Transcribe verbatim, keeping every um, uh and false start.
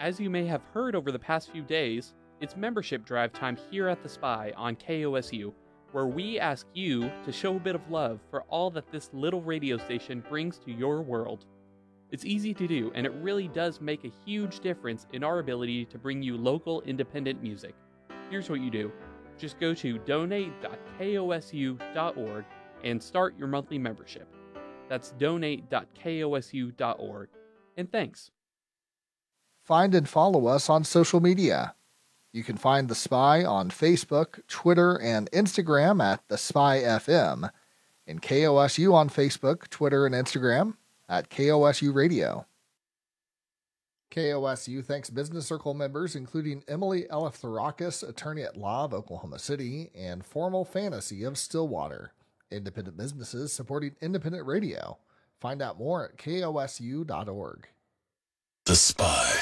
as you may have heard over the past few days, it's membership drive time here at The Spy on K O S U, where we ask you to show a bit of love for all that this little radio station brings to your world. It's easy to do, and it really does make a huge difference in our ability to bring you local independent music. Here's what you do. Just go to donate dot kosu dot org and start your monthly membership. That's donate dot kosu dot org. And thanks. Find and follow us on social media. You can find The Spy on Facebook, Twitter, and Instagram at The Spy F M, and K O S U on Facebook, Twitter, and Instagram at K O S U Radio. K O S U thanks Business Circle members including Emily Eleftherakis, attorney at law of Oklahoma City, and Formal Fantasy of Stillwater, independent businesses supporting independent radio. Find out more at K O S U dot org. The Spy.